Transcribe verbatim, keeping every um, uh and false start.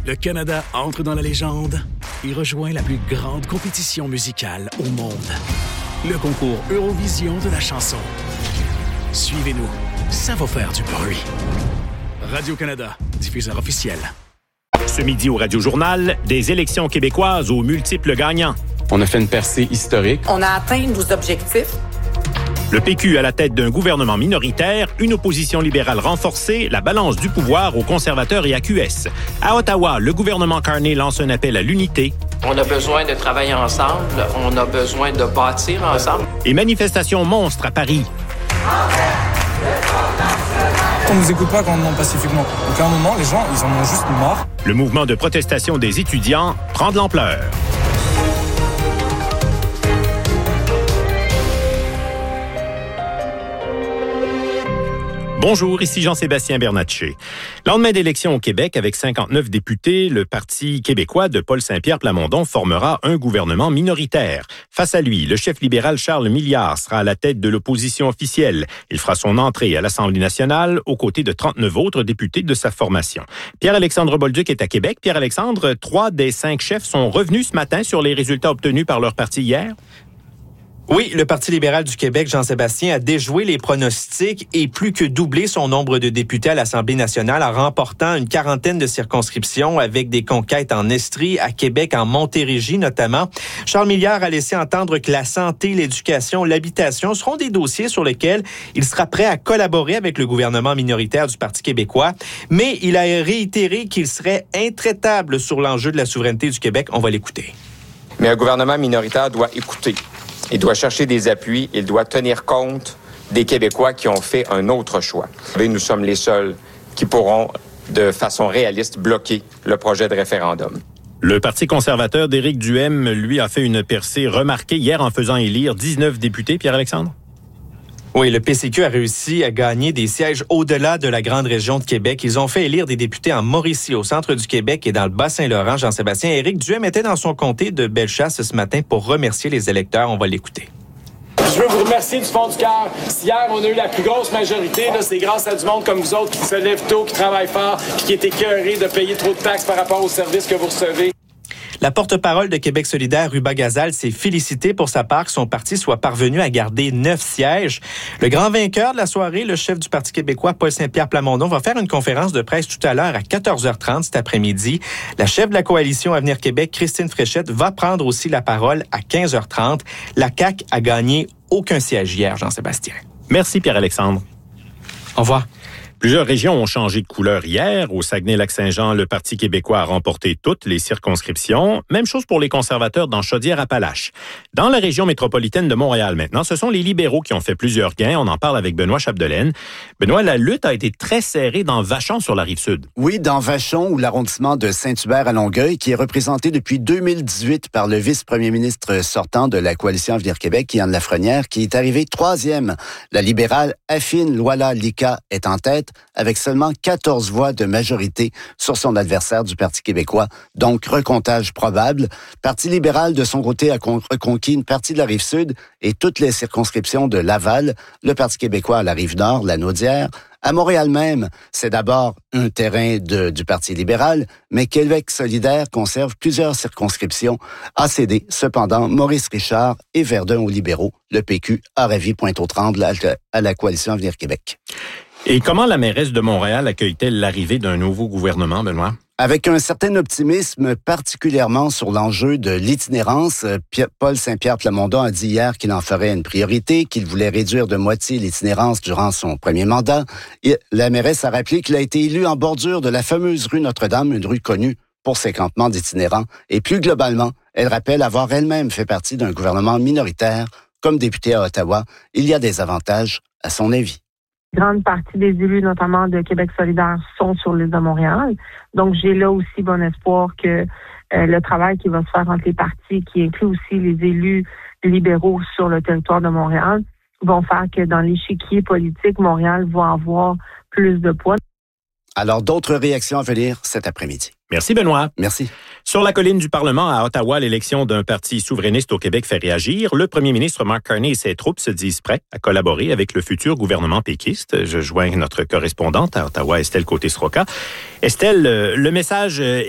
Le Canada entre dans la légende et rejoint la plus grande compétition musicale au monde. Le concours Eurovision de la chanson. Suivez-nous, ça va faire du bruit. Radio-Canada, diffuseur officiel. Ce midi au Radio-Journal, des élections québécoises aux multiples gagnants. On a fait une percée historique. On a atteint nos objectifs. Le P Q à la tête d'un gouvernement minoritaire, une opposition libérale renforcée, la balance du pouvoir aux conservateurs et à Q S. À Ottawa, le gouvernement Carney lance un appel à l'unité. On a besoin de travailler ensemble, on a besoin de bâtir ensemble. Et manifestations monstres à Paris. On nous écoute pas quand on demande pacifiquement. Donc à un moment, les gens, ils en ont juste marre. Le mouvement de protestation des étudiants prend de l'ampleur. Bonjour, ici Jean-Sébastien Bernatchez. Lendemain d'élection au Québec, avec cinquante-neuf députés, le Parti québécois de Paul Saint-Pierre Plamondon formera un gouvernement minoritaire. Face à lui, le chef libéral Charles Milliard sera à la tête de l'opposition officielle. Il fera son entrée à l'Assemblée nationale aux côtés de trente-neuf autres députés de sa formation. Pierre-Alexandre Bolduc est à Québec. Pierre-Alexandre, trois des cinq chefs sont revenus ce matin sur les résultats obtenus par leur parti hier. Oui, le Parti libéral du Québec, Jean-Sébastien, a déjoué les pronostics et plus que doublé son nombre de députés à l'Assemblée nationale en remportant une quarantaine de circonscriptions avec des conquêtes en Estrie, à Québec, en Montérégie notamment. Charles Milliard a laissé entendre que la santé, l'éducation, l'habitation seront des dossiers sur lesquels il sera prêt à collaborer avec le gouvernement minoritaire du Parti québécois, mais il a réitéré qu'il serait intraitable sur l'enjeu de la souveraineté du Québec. On va l'écouter. Mais un gouvernement minoritaire doit écouter. Il doit chercher des appuis, il doit tenir compte des Québécois qui ont fait un autre choix. Et nous sommes les seuls qui pourront, de façon réaliste, bloquer le projet de référendum. Le Parti conservateur d'Éric Duhaime, lui, a fait une percée remarquée hier en faisant élire dix-neuf députés. Pierre-Alexandre? Oui, le P C Q a réussi à gagner des sièges au-delà de la grande région de Québec. Ils ont fait élire des députés en Mauricie, au centre du Québec et dans le Bas-Saint-Laurent. Jean-Sébastien, Éric Duhaime était dans son comté de Bellechasse ce matin pour remercier les électeurs. On va l'écouter. Je veux vous remercier du fond du cœur. Si hier, on a eu la plus grosse majorité, là, c'est grâce à du monde comme vous autres qui se lève tôt, qui travaille fort, puis qui est écœuré de payer trop de taxes par rapport aux services que vous recevez. La porte-parole de Québec solidaire, Ruba Gazal, s'est félicitée pour sa part que son parti soit parvenu à garder neuf sièges. Le grand vainqueur de la soirée, le chef du Parti québécois, Paul Saint-Pierre Plamondon, va faire une conférence de presse tout à l'heure à quatorze heures trente cet après-midi. La chef de la coalition Avenir Québec, Christine Fréchette, va prendre aussi la parole à quinze heures trente. La C A Q a gagné aucun siège hier, Jean-Sébastien. Merci, Pierre-Alexandre. Au revoir. Plusieurs régions ont changé de couleur hier. Au Saguenay-Lac-Saint-Jean, le Parti québécois a remporté toutes les circonscriptions. Même chose pour les conservateurs dans Chaudière-Appalaches. Dans la région métropolitaine de Montréal maintenant, ce sont les libéraux qui ont fait plusieurs gains. On en parle avec Benoît Chapdelaine. Benoît, la lutte a été très serrée dans Vachon sur la Rive-Sud. Oui, dans Vachon, ou l'arrondissement de Saint-Hubert à Longueuil, qui est représenté depuis deux mille dix-huit par le vice-premier ministre sortant de la coalition Avenir Québec, Yann Lafrenière, qui est arrivé troisième. La libérale Affine Loala Lika est en tête, avec seulement quatorze voix de majorité sur son adversaire du Parti québécois. Donc, recomptage probable. Parti libéral, de son côté, a reconquis une partie de la Rive-Sud et toutes les circonscriptions de Laval. Le Parti québécois à la Rive-Nord, la Naudière. À Montréal même, c'est d'abord un terrain de, du Parti libéral, mais Québec solidaire conserve plusieurs circonscriptions. A cédé, cependant, Maurice Richard et Verdun aux libéraux. Le P Q a ravi Pointe-aux-Trembles à, à la coalition Avenir Québec. Et comment la mairesse de Montréal accueille-t-elle l'arrivée d'un nouveau gouvernement, Benoît? Avec un certain optimisme, particulièrement sur l'enjeu de l'itinérance. Paul Saint-Pierre Plamondon a dit hier qu'il en ferait une priorité, qu'il voulait réduire de moitié l'itinérance durant son premier mandat. Et la mairesse a rappelé qu'il a été élu en bordure de la fameuse rue Notre-Dame, une rue connue pour ses campements d'itinérants. Et plus globalement, elle rappelle avoir elle-même fait partie d'un gouvernement minoritaire. Comme députée à Ottawa, il y a des avantages, à son avis. Grande partie des élus, notamment de Québec solidaire, sont sur l'île de Montréal. Donc, j'ai là aussi bon espoir que euh, le travail qui va se faire entre les partis, qui inclut aussi les élus libéraux sur le territoire de Montréal, vont faire que dans l'échiquier politique, Montréal va avoir plus de poids. Alors, d'autres réactions à venir cet après-midi. Merci, Benoît. Merci. Sur la colline du Parlement à Ottawa, l'élection d'un parti souverainiste au Québec fait réagir. Le premier ministre Mark Carney et ses troupes se disent prêts à collaborer avec le futur gouvernement péquiste. Je joins notre correspondante à Ottawa, Estelle Côté-Sroka. Estelle, le message